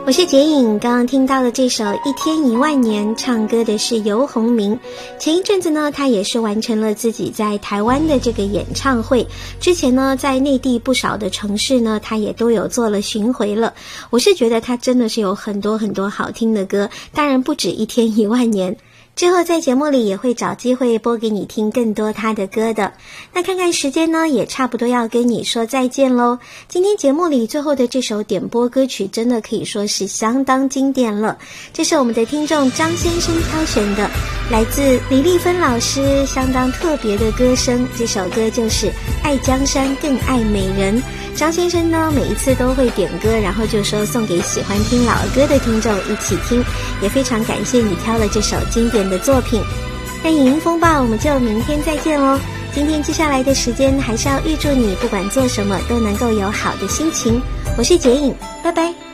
我是杰颖，刚刚听到的这首《一天1万年》，唱歌的是游鸿明。前一阵子呢，他也是完成了自己在台湾的这个演唱会。之前呢，在内地不少的城市呢，他也都有做了巡回了。我是觉得他真的是有很多很多好听的歌，当然不止《一天1万年》。之后在节目里也会找机会播给你听更多他的歌的。那看看时间呢，也差不多要跟你说再见咯。今天节目里最后的这首点播歌曲真的可以说是相当经典了，这是我们的听众张先生挑选的，来自李丽芬老师相当特别的歌声，这首歌就是《爱江山更爱美人》。张先生呢，每一次都会点歌，然后就说送给喜欢听老歌的听众一起听，也非常感谢你挑了这首经典的作品。那影音风暴我们就明天再见咯。今天接下来的时间还是要预祝你不管做什么都能够有好的心情。我是杰颖，拜拜。